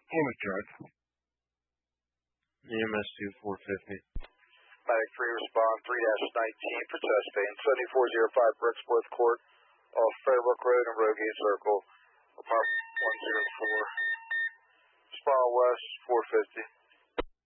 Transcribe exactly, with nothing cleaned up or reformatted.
Hammond truck. E M S two four fifty. Medic three, respond three nineteen for chest pain, seventy-four oh five Brexworth Court, off Fairbrook Road and Rogate Circle, apartment one oh four. Respond west, four fifty.